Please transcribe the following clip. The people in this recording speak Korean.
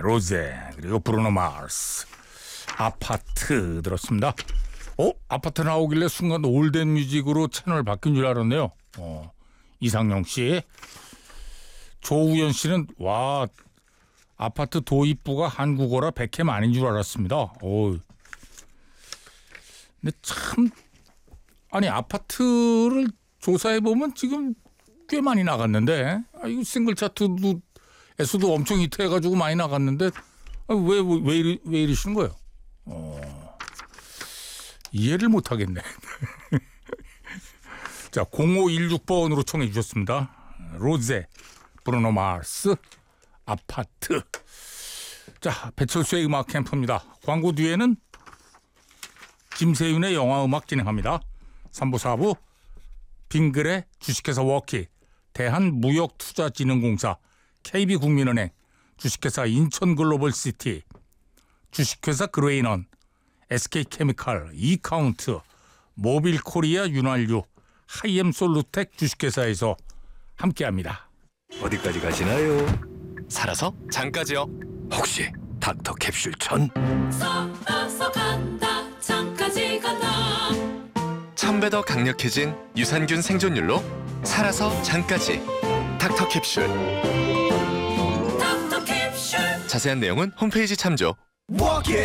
로제 그리고 브루노 마스 아파트 들었습니다. 아파트 나오길래 순간 올댓 뮤직으로 채널 바뀐 줄 알았네요. 이상용 씨, 조우연 씨는 와 아파트 도입부가 한국어라 백캠 아닌 줄 알았습니다. 근데 참 아니 아파트를 조사해 보면 지금 꽤 많이 나갔는데 이거 싱글 차트에서도 엄청 히트해가지고 많이 나갔는데 왜 이러시는 거예요? 이해를 못 하겠네. 자, 0516번으로 청해 주셨습니다. 로제, 브루노 마스, 아파트. 자, 배철수의 음악 캠프입니다. 광고 뒤에는 김세윤의 영화 음악 진행합니다. 3부 4부 빙글의 주식회사 워키, 대한무역투자진흥공사, KB국민은행, 주식회사 인천글로벌시티, 주식회사 그레이넌, SK케미칼, 이카운트, 모빌코리아 윤활유, 하이엠솔루텍 주식회사에서 함께합니다. 어디까지 가시나요? 살아서 장까지요. 혹시 닥터 캡슐 전? 살아서 간다 장까지 간다. 1000배 더 강력해진 유산균 생존율로 살아서 장까지. 닥터 캡슐. 닥터 캡슐. 자세한 내용은 홈페이지 참조.